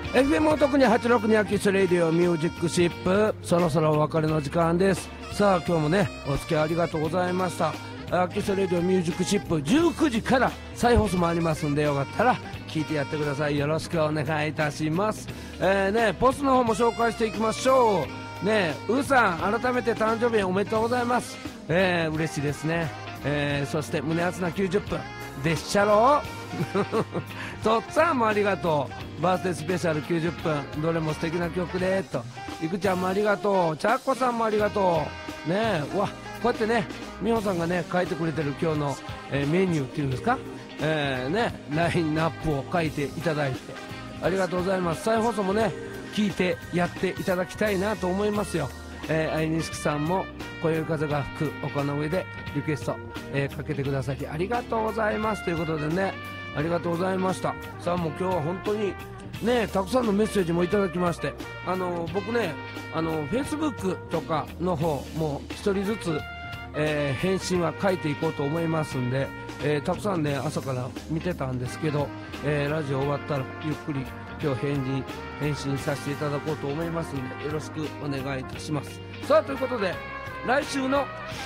FM お得に862秋スレディオミュージックシップ、そろそろお別れの時間です。さあ今日もねお付き合いありがとうございました。秋スレディオミュージックシップ19時から再放送もありますんで、よかったら聞いてやってください。よろしくお願いいたします。ポストの方も紹介していきましょうね。うーさん改めて誕生日おめでとうございます。嬉しいですね。そして胸熱な90分でっしゃろとっつぁんもありがとう。バースデースペシャル90分どれも素敵な曲でと。いくちゃんもありがとう。ちゃっこさんもありがとうね。わこうやってね美穂さんがね書いてくれてる今日の、メニューっていうんですか、ラインナップを書いていただいてありがとうございます。再放送もね聞いてやっていただきたいなと思いますよ。愛西さんもこういう風が吹く丘の上でリクエスト、かけてくださりありがとうございますということでね、ありがとうございました。さあもう今日は本当にねたくさんのメッセージもいただきまして、僕ねFacebook とかの方もう一人ずつ、返信は書いていこうと思いますんで、たくさんね朝から見てたんですけど、ラジオ終わったらゆっくり今日返信させていただこうと思いますのでよろしくお願いいたします。さあということで来週の、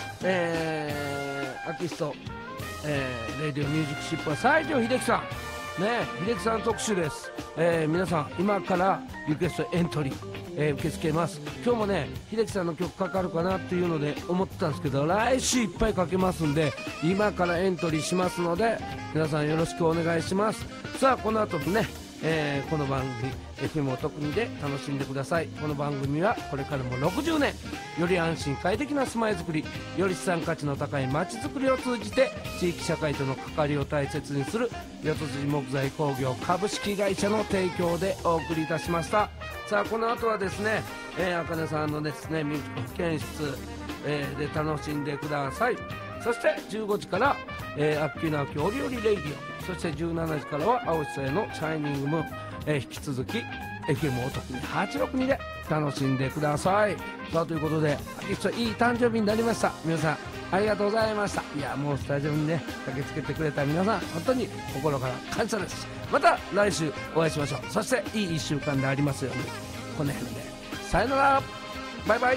アキスト、レディオミュージックシップは西城秀樹さんね、秀樹さん特集です。皆さん今からリクエストエントリー、受け付けます。今日もね秀樹さんの曲かかるかなっていうので思ってたんですけど、来週いっぱいかけますんで今からエントリーしますので皆さんよろしくお願いします。さあこの後もね、この番組 FM お得にで楽しんでください。この番組はこれからも60年より安心快適な住まいづくり、より資産価値の高い街づくりを通じて地域社会との関わりを大切にする四つ辻木材工業株式会社の提供でお送りいたしました。さあこの後はですね、あかねさんのですねミュージック保健室、で楽しんでください。そして15時から、アッキーナアキオリオリレイディオ、そして17時からは青瀬のシャイニングムーン、引き続き FM お得に862で楽しんでください。さあということでいい誕生日になりました。皆さんありがとうございました。いやもうスタジオにね駆けつけてくれた皆さん本当に心から感謝です。また来週お会いしましょう。そしていい1週間でありますように。この辺でさよならバイバイ。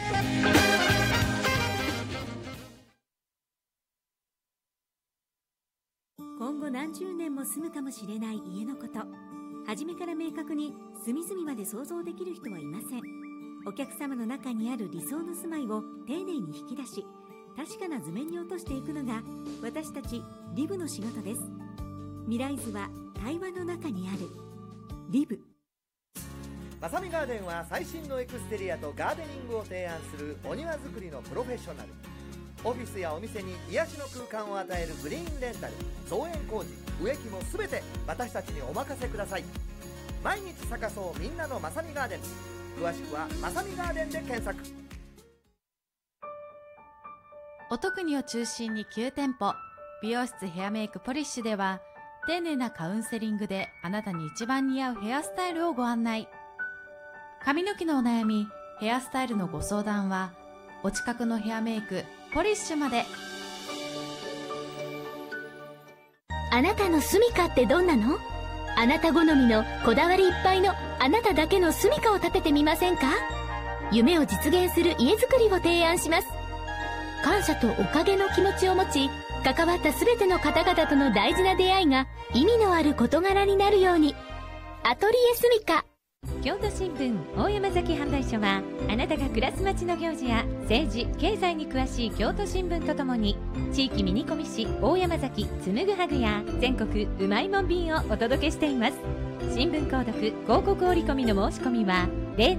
今後何十年も住むかもしれない家のこと、初めから明確に隅々まで想像できる人はいません。お客様の中にある理想の住まいを丁寧に引き出し、確かな図面に落としていくのが私たちリブの仕事です。未来図は対話の中にある。リブまさみガーデンは最新のエクステリアとガーデニングを提案するお庭作りのプロフェッショナル。オフィスやお店に癒しの空間を与えるグリーンレンタル、造園工事、植木も全て私たちにお任せください。毎日咲かそうみんなのまさみガーデン。詳しくはまさみガーデンで検索。 お得にを中心に9店舗、美容室ヘアメイクポリッシュでは丁寧なカウンセリングであなたに一番似合うヘアスタイルをご案内。髪の毛のお悩み、ヘアスタイルのご相談はお近くのヘアメイクポリッシュまで。 あなたの住みかってどんなの？あなた好みのこだわりいっぱいのあなただけの住みかを建ててみませんか？夢を実現する家づくりを提案します。感謝とおかげの気持ちを持ち、関わったすべての方々との大事な出会いが意味のある事柄になるように。アトリエ住みか。 京都新聞大山崎販売所は、あなたが暮らす街の行事や政治経済に詳しい京都新聞とともに、地域ミニコミ誌大山崎紡ぐハグや全国うまいもん便をお届けしています。新聞購読広告折り込みの申し込みは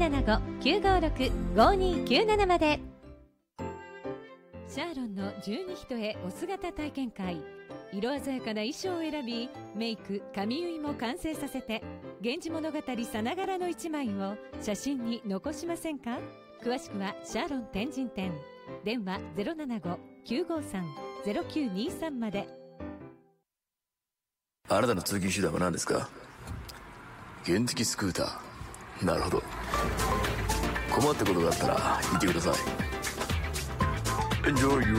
075-956-5297 まで。シャーロンの十二人へお姿体験会。色鮮やかな衣装を選び、メイク髪結いも完成させて、源氏物語さながらの一枚を写真に残しませんか？詳しくはシャーロン天神店、電話 075-953-0923 まで。 あなたの通勤手段は何ですか？原付スクーター。なるほど。困ったことがあったら言ってください。Enjoy your